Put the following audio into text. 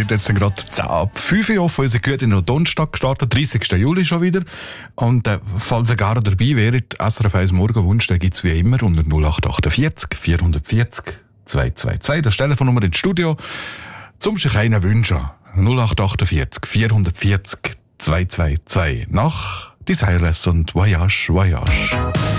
wird jetzt gerade 10 ab 5 Uhr auf unsere Güte noch Donnerstag gestartet, 30. Juli schon wieder. Und falls ihr gar dabei wäret, SRF 1 Morgenwunsch, den gibt es wie immer unter 0848 440 222. Das Telefonnummer ins Studio. Zum sich einen wünschen. 0848 440 222. Nach Desireless und Voyage, Voyage.